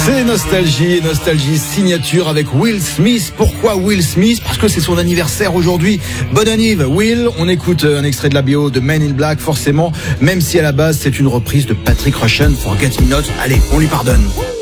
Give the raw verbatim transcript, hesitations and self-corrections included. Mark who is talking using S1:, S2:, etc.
S1: C'est Nostalgie, Nostalgie signature avec Will Smith. Pourquoi Will Smith? Parce que c'est son anniversaire aujourd'hui. Bonne anniv, Will. On écoute un extrait de la bio de Men in Black, forcément, même si à la base c'est une reprise de Patrick Rushen, Forget Me Not. Allez, on lui pardonne.